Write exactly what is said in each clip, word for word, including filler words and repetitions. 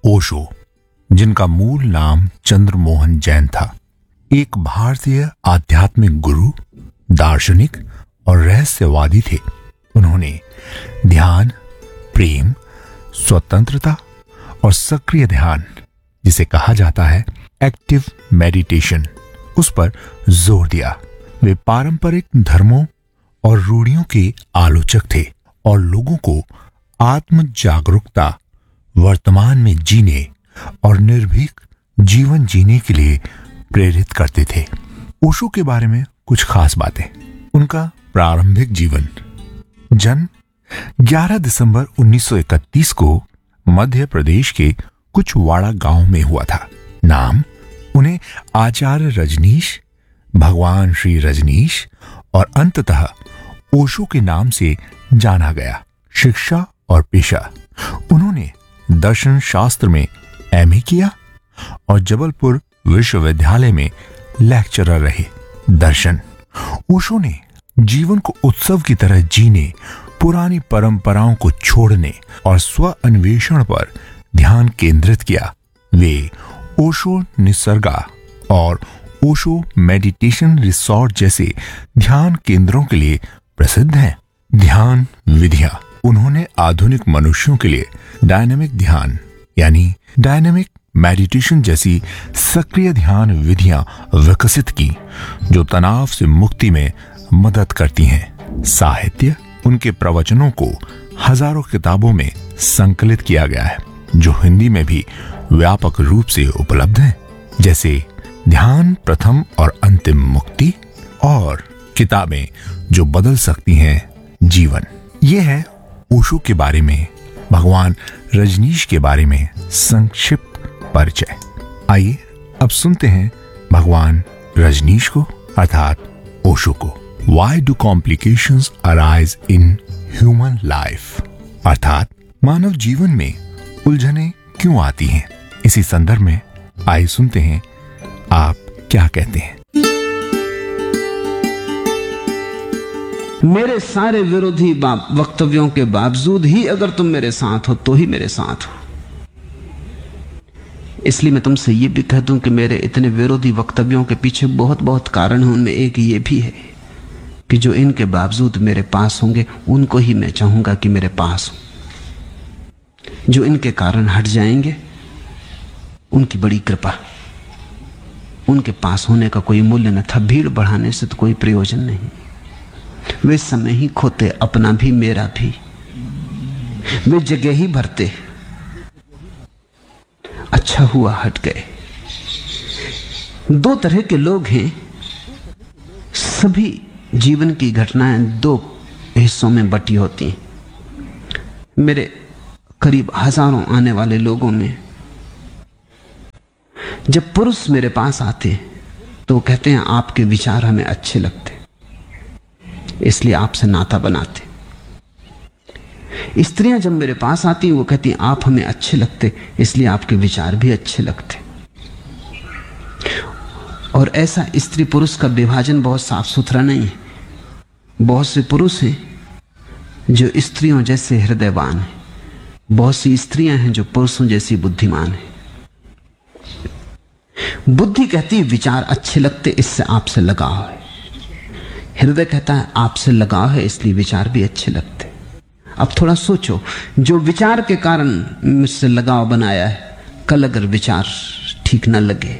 ओशो, जिनका मूल नाम चंद्रमोहन जैन था, एक भारतीय आध्यात्मिक गुरु, दार्शनिक और रहस्यवादी थे। उन्होंने ध्यान, प्रेम, स्वतंत्रता और सक्रिय ध्यान, जिसे कहा जाता है एक्टिव मेडिटेशन, उस पर जोर दिया। वे पारंपरिक धर्मों और रूढ़ियों के आलोचक थे और लोगों को आत्म जागरूकता, वर्तमान में जीने और निर्भीक जीवन जीने के लिए प्रेरित करते थे। ओशो के बारे में कुछ खास बातें। उनका प्रारंभिक जीवन। जन्म ग्यारह दिसंबर उन्नीस सौ इकतीस को मध्य प्रदेश के कुचवाड़ा गांव में हुआ था। नाम उन्हें आचार्य रजनीश, भगवान श्री रजनीश और अंततः ओशो के नाम से जाना गया। शिक्षा और पेशा। उन्होंने दर्शन शास्त्र में एमए किया और जबलपुर विश्वविद्यालय में लेक्चरर रहे। दर्शन। ओशो ने जीवन को उत्सव की तरह जीने, पुरानी परंपराओं को छोड़ने और स्व अन्वेषण पर ध्यान केंद्रित किया। वे ओशो निसर्गा और ओशो मेडिटेशन रिसोर्ट जैसे ध्यान केंद्रों के लिए प्रसिद्ध हैं। ध्यान विधियां। उन्होंने आधुनिक मनुष्यों के लिए डायनामिक ध्यान यानी डायनामिक मेडिटेशन जैसी सक्रिय ध्यान विधियां विकसित की, जो तनाव से मुक्ति में मदद करती हैं। साहित्य। उनके प्रवचनों को हजारों किताबों में संकलित किया गया है, जो हिंदी में भी व्यापक रूप से उपलब्ध हैं, जैसे ध्यान प्रथम और अंतिम मुक्ति और किताबें जो बदल सकती हैं जीवन। यह है ओशो के बारे में, भगवान रजनीश के बारे में संक्षिप्त परिचय। आइए अब सुनते हैं भगवान रजनीश को, अर्थात ओशो को। Why do complications arise in human life? अर्थात मानव जीवन में उलझने क्यों आती हैं? इसी संदर्भ में आइए सुनते हैं आप क्या कहते हैं। मेरे सारे विरोधी वक्तव्यों के बावजूद ही अगर तुम मेरे साथ हो तो ही मेरे साथ हो। इसलिए मैं तुमसे ये भी कह दूं कि मेरे इतने विरोधी वक्तव्यों के पीछे बहुत बहुत कारण हैं। उनमें एक ये भी है कि जो इनके बावजूद मेरे पास होंगे उनको ही मैं चाहूंगा कि मेरे पास हो। जो इनके कारण हट जाएंगे उनकी बड़ी कृपा। उनके पास होने का कोई मूल्य न था। भीड़ बढ़ाने से तो कोई प्रयोजन नहीं। वे समय ही खोते, अपना भी मेरा भी। वे जगह ही भरते। अच्छा हुआ हट गए। दो तरह के लोग हैं। सभी जीवन की घटनाएं दो हिस्सों में बटी होती हैं। मेरे करीब हजारों आने वाले लोगों में जब पुरुष मेरे पास आते तो वो कहते हैं आपके विचार हमें अच्छे लगते, इसलिए आपसे नाता बनाते। स्त्रियां जब मेरे पास आती वो कहती हैं आप हमें अच्छे लगते, इसलिए आपके विचार भी अच्छे लगते। और ऐसा स्त्री पुरुष का विभाजन बहुत साफ सुथरा नहीं है। बहुत से पुरुष हैं जो स्त्रियों जैसे हृदयवान हैं, बहुत सी स्त्रियां हैं जो पुरुषों जैसी बुद्धिमान हैं। बुद्धि कहती है विचार अच्छे लगते, इससे आपसे लगाव है। हृदय कहता है आपसे लगाव है, इसलिए विचार भी अच्छे लगते। अब थोड़ा सोचो, जो विचार के कारण मुझसे लगाव बनाया है, कल अगर विचार ठीक ना लगे,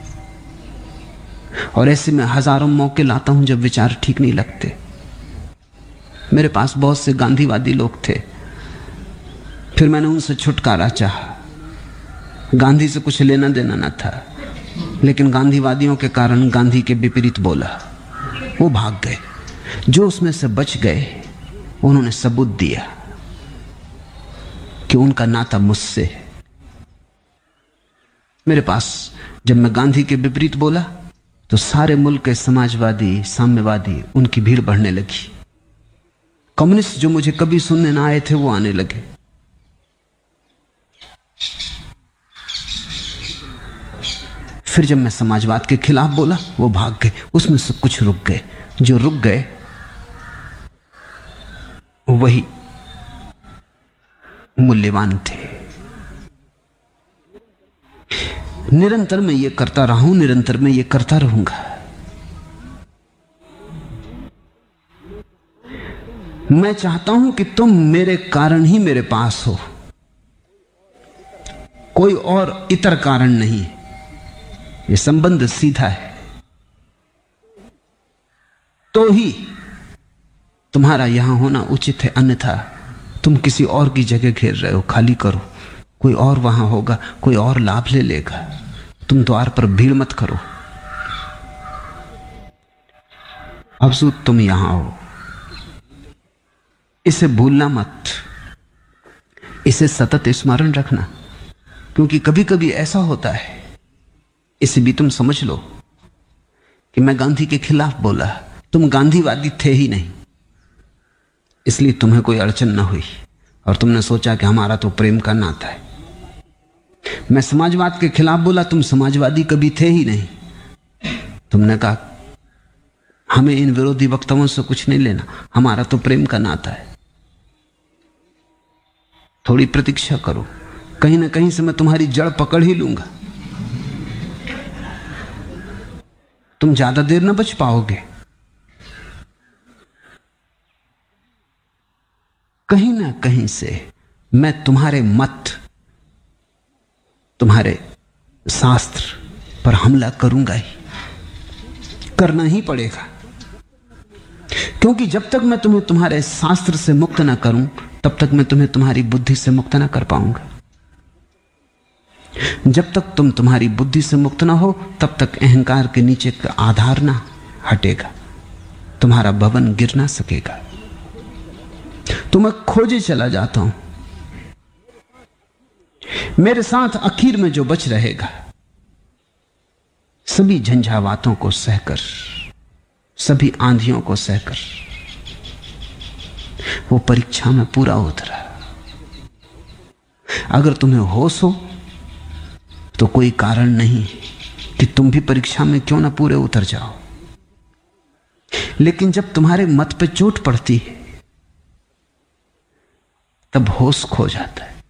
और ऐसे में हजारों मौके लाता हूं जब विचार ठीक नहीं लगते। मेरे पास बहुत से गांधीवादी लोग थे, फिर मैंने उनसे छुटकारा चाहा। गांधी से कुछ लेना देना ना था, लेकिन गांधीवादियों के कारण गांधी के विपरीत बोला, वो भाग गए। जो उसमें से बच गए उन्होंने सबूत दिया कि उनका नाता मुझसे है। मेरे पास जब मैं गांधी के विपरीत बोला तो सारे मुल्क के समाजवादी, साम्यवादी, उनकी भीड़ बढ़ने लगी। कम्युनिस्ट जो मुझे कभी सुनने ना आए थे वो आने लगे। फिर जब मैं समाजवाद के खिलाफ बोला वो भाग गए। उसमें सब कुछ रुक गए। जो रुक गए वही मूल्यवान थे। निरंतर मैं ये करता रहा हूं, निरंतर मैं ये करता रहूंगा। मैं चाहता हूं कि तुम मेरे कारण ही मेरे पास हो, कोई और इतर कारण नहीं। ये संबंध सीधा है, तो ही तुम्हारा यहां होना उचित है, अन्यथा तुम किसी और की जगह घेर रहे हो। खाली करो, कोई और वहां होगा, कोई और लाभ ले लेगा। तुम द्वार पर भीड़ मत करो। अफसूस तुम यहां हो, इसे भूलना मत, इसे सतत स्मरण रखना, क्योंकि कभी कभी ऐसा होता है, इसे भी तुम समझ लो कि मैं गांधी के खिलाफ बोला, तुम गांधीवादी थे ही नहीं, इसलिए तुम्हें कोई अड़चन ना हुई और तुमने सोचा कि हमारा तो प्रेम का नाता है। मैं समाजवाद के खिलाफ बोला, तुम समाजवादी कभी थे ही नहीं, तुमने कहा हमें इन विरोधी वक्तव्यों से कुछ नहीं लेना, हमारा तो प्रेम का नाता है। थोड़ी प्रतीक्षा करो, कहीं ना कहीं से मैं तुम्हारी जड़ पकड़ ही लूंगा। तुम ज्यादा देर ना बच पाओगे। कहीं ना कहीं से मैं तुम्हारे मत, तुम्हारे शास्त्र पर हमला करूंगा ही, करना ही पड़ेगा। क्योंकि जब तक मैं तुम्हें तुम्हारे शास्त्र से मुक्त ना करूं, तब तक मैं तुम्हें तुम्हारी बुद्धि से मुक्त ना कर पाऊंगा। जब तक तुम तुम्हारी बुद्धि से मुक्त ना हो, तब तक अहंकार के नीचे का आधार ना हटेगा, तुम्हारा भवन गिर ना सकेगा। तो मैं खोजे चला जाता हूं। मेरे साथ आखिर में जो बच रहेगा, सभी झंझावातों को सहकर, सभी आंधियों को सहकर, वो परीक्षा में पूरा उतरा। अगर तुम्हें होश हो तो कोई कारण नहीं कि तुम भी परीक्षा में क्यों ना पूरे उतर जाओ। लेकिन जब तुम्हारे मत पे चोट पड़ती है, तब होश खो जाता है,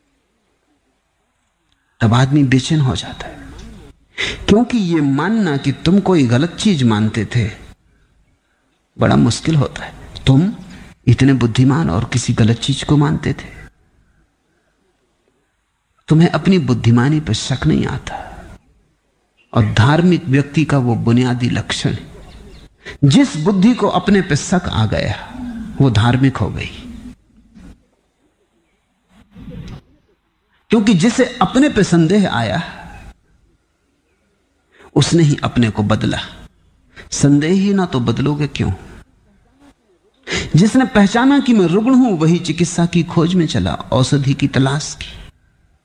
तब आदमी बेचैन हो जाता है। क्योंकि यह मानना कि तुम कोई गलत चीज मानते थे बड़ा मुश्किल होता है। तुम इतने बुद्धिमान और किसी गलत चीज को मानते थे। तुम्हें अपनी बुद्धिमानी पर शक नहीं आता, और धार्मिक व्यक्ति का वो बुनियादी लक्षण है, जिस बुद्धि को अपने पे शक आ गया वो धार्मिक हो गई। क्योंकि जिसे अपने पे संदेह आया उसने ही अपने को बदला। संदेह ही ना तो बदलोगे क्यों? जिसने पहचाना कि मैं रुग्ण हूं, वही चिकित्सा की खोज में चला, औषधि की तलाश की।